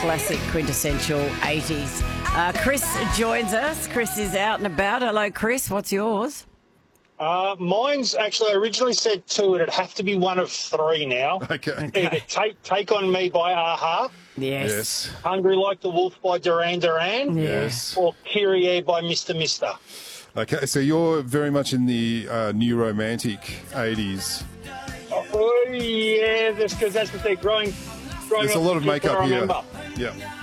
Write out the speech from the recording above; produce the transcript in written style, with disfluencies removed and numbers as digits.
classic quintessential 80s. Chris joins us. Chris is out and about. Hello, Chris. What's yours? Mine's actually, I originally said 2. It'd have to be one of 3 now. Okay. Either Take On Me by Aha, Yes. Hungry Like the Wolf by Duran Duran, Yes. or Kyrie by Mr. Mister. Okay, so you're very much in the new romantic 80s. Oh, yeah, because that's what they're growing There's a up lot of with, makeup I here. remember. Yeah.